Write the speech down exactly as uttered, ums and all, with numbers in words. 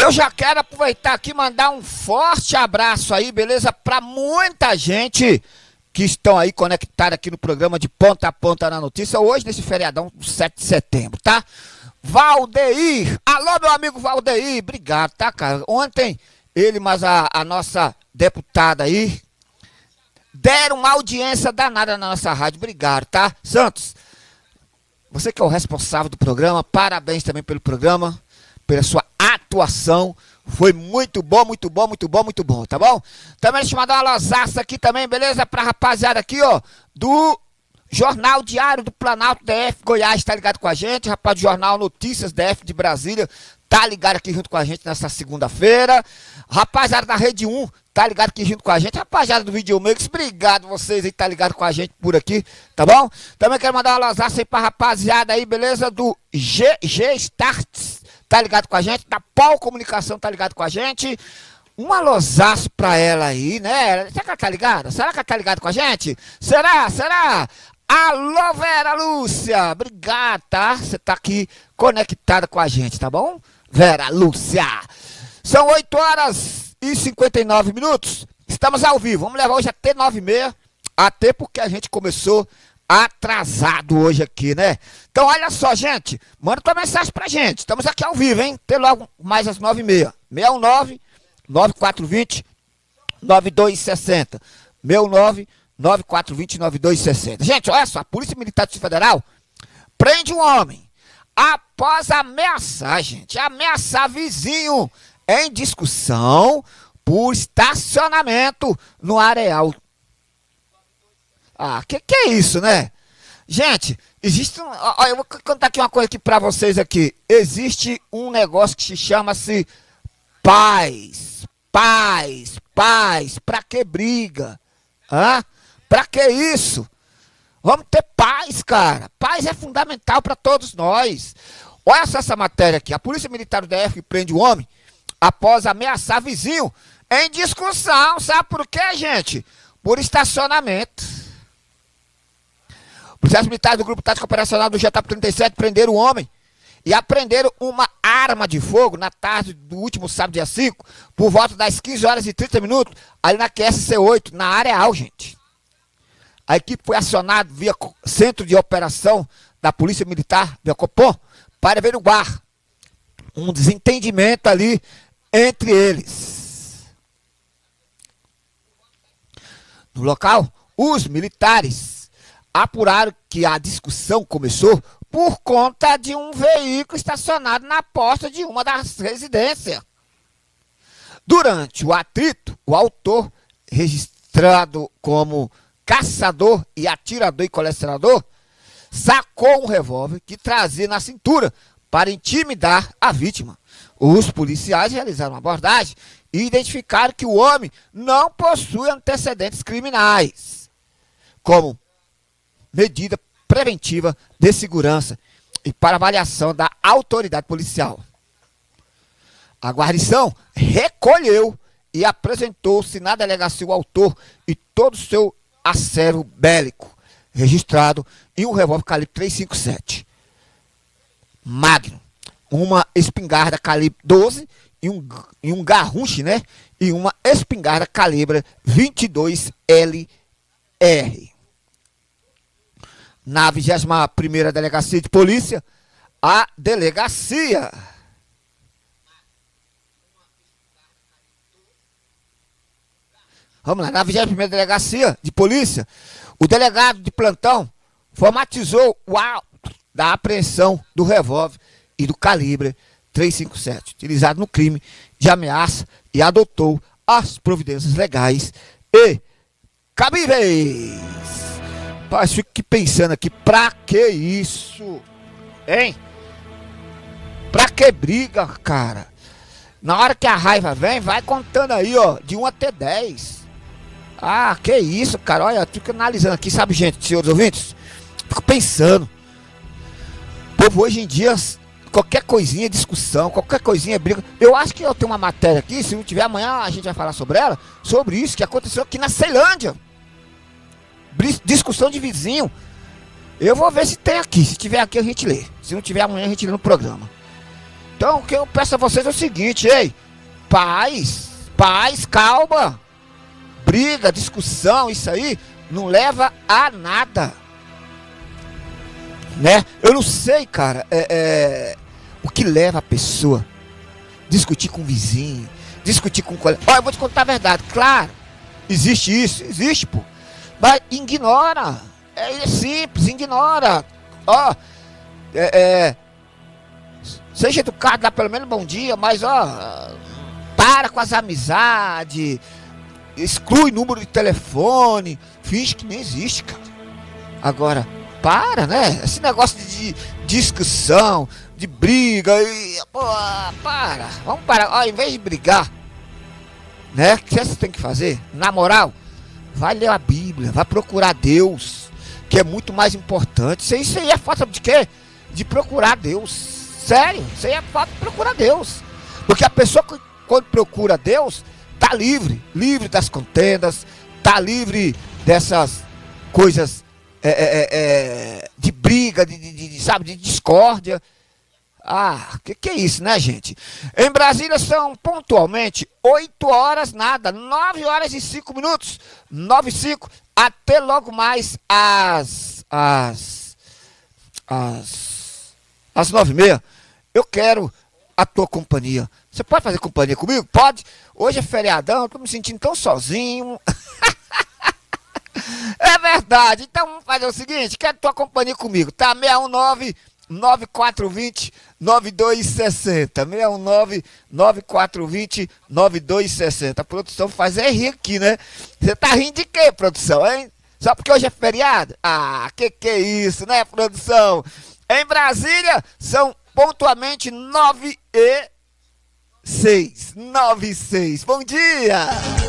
Eu já quero aproveitar aqui e mandar um forte abraço aí, beleza? Pra muita gente que estão aí conectados aqui no programa de Ponta a Ponta na Notícia, hoje nesse feriadão do sete de setembro, tá? Valdeir, alô meu amigo Valdeir, obrigado, tá, cara? Ontem ele, mas a, a nossa deputada aí, deram uma audiência danada na nossa rádio, obrigado, tá? Santos, você que é o responsável do programa, parabéns também pelo programa, pela sua atuação, foi muito bom, muito bom, muito bom, muito bom, tá bom? Também deixa eu mandar uma losaça aqui também, beleza? Pra rapaziada aqui, ó, do Jornal Diário do Planalto D F Goiás, tá ligado com a gente, rapaz do Jornal Notícias D F de Brasília, tá ligado aqui junto com a gente nessa segunda-feira, rapaziada da Rede um, tá ligado aqui junto com a gente, rapaziada do Videomix, obrigado vocês aí, tá ligado com a gente por aqui, tá bom? Também quero mandar uma losaça aí pra rapaziada aí, beleza? Do G G Starts, tá ligado com a gente, da Pau Comunicação, tá ligado com a gente, um alôzaço pra ela aí, né? Será que ela tá ligada? Será que ela tá ligada com a gente? Será? Será? Alô, Vera Lúcia, obrigado, tá? Você tá aqui conectada com a gente, tá bom? Vera Lúcia. São oito horas e cinquenta e nove minutos, estamos ao vivo, vamos levar hoje até nove e meia, até porque a gente começou atrasado hoje aqui, né? Então olha só, gente, manda tua mensagem pra gente, estamos aqui ao vivo, hein? Até logo mais às nove e meia, seis um nove, nove quatro dois zero, nove dois seis zero, seis um nove, nove quatro dois zero, nove dois seis zero. Gente, olha só, a Polícia Militar do Distrito Federal prende um homem após ameaçar, gente, ameaçar vizinho em discussão por estacionamento no areal. Ah, que que é isso, né? Gente, existe um... Ó, eu vou contar aqui uma coisa aqui pra vocês aqui. Existe um negócio que se chama-se paz. Paz, paz. Pra que briga? Hã? Pra que isso? Vamos ter paz, cara. Paz é fundamental pra todos nós. Olha só essa matéria aqui. A Polícia Militar do D F prende o homem após ameaçar vizinho em discussão. Sabe por quê, gente? Por estacionamento. Policiais militares do Grupo Tático Operacional do G T A P trinta e sete prenderam o homem e apreenderam uma arma de fogo na tarde do último sábado, dia cinco, por volta das quinze horas e trinta minutos, ali na Q S C oito, na Areal, gente. A equipe foi acionada via Centro de Operação da Polícia Militar, via Copom, para averiguar um desentendimento ali entre eles. No local, os militares apuraram que a discussão começou por conta de um veículo estacionado na porta de uma das residências. Durante o atrito, o autor, registrado como caçador e atirador e colecionador, sacou um revólver que trazia na cintura para intimidar a vítima. Os policiais realizaram uma abordagem e identificaram que o homem não possui antecedentes criminais, como medida preventiva de segurança e para avaliação da autoridade policial. A guarnição recolheu e apresentou-se na delegacia o autor e todo o seu acervo bélico, registrado em um revólver calibre trezentos e cinquenta e sete, Magnum, uma espingarda calibre doze e um, e um garruche, né? E uma espingarda calibre vinte e dois L R. Na vigésima primeira Delegacia de Polícia, a delegacia Vamos lá, na vigésima primeira Delegacia de Polícia, o delegado de plantão formatizou o auto da apreensão do revólver e do calibre trezentos e cinquenta e sete, utilizado no crime de ameaça, e adotou as providências legais e cabíveis. Rapaz, fico aqui pensando aqui, pra que isso? Hein? Pra que briga, cara? Na hora que a raiva vem, vai contando aí, ó, de um até dez. Ah, que isso, cara? Olha, eu fico analisando aqui, sabe, gente, senhores ouvintes? Fico pensando. O povo hoje em dia, qualquer coisinha é discussão, qualquer coisinha é briga. Eu acho que eu tenho uma matéria aqui, se não tiver amanhã a gente vai falar sobre ela, sobre isso que aconteceu aqui na Ceilândia. Discussão de vizinho. Eu vou ver se tem aqui. Se tiver aqui a gente lê. Se não tiver amanhã a gente lê no programa. Então Então o que eu peço a vocês é o seguinte, ei, paz, paz, calma, briga, discussão, isso aí não leva a nada, né? Eu não sei, cara, é, é, o que leva a pessoa a discutir com o vizinho, discutir com o colega. Olha, eu vou te contar a verdade, claro, existe isso, existe, pô, mas ignora, é simples, ignora, ó, é, é seja educado, dá pelo menos bom dia, mas ó, para com as amizades, exclui número de telefone, finge que nem existe, cara. Agora, para, né? Esse negócio de discussão, de briga, e, pô, para, vamos parar. Ó, em vez de brigar, né? O que você tem que fazer? Na moral, vai ler a Bíblia, vai procurar Deus, que é muito mais importante. Isso aí, isso aí é falta de quê? De procurar Deus. Sério, isso aí é falta de procurar Deus. Porque a pessoa que quando procura Deus, tá livre, livre das contendas, tá livre dessas coisas é, é, é, de briga, de, de, de, sabe, de discórdia. Ah, que que é isso, né, gente? Em Brasília são pontualmente oito horas, nada, nove horas e cinco minutos, nove e cinco, até logo mais às, às, às, às nove e meia. Eu quero a tua companhia. Você pode fazer companhia comigo? Pode. Hoje é feriadão, eu tô me sentindo tão sozinho. É verdade. Então vamos fazer o seguinte, quero a tua companhia comigo, tá? seis um nove, nove quatro dois zero, nove dois seis zero. seis um nove, nove quatro dois zero, nove dois seis zero. A produção faz é rir aqui, né? Você tá rindo de quê, produção, hein? Só porque hoje é feriado? Ah, que que é isso, né, produção? Em Brasília são pontualmente nove e seis. nove e seis. Bom dia!